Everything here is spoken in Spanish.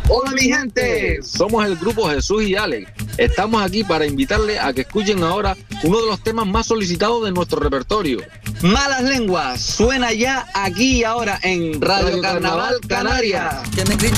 Hola mi gente, somos el grupo Jesús y Alex. Estamos aquí para invitarles a que escuchen ahora uno de los temas más solicitados de nuestro repertorio. Malas Lenguas suena ya aquí y ahora en Radio Carnaval Canarias.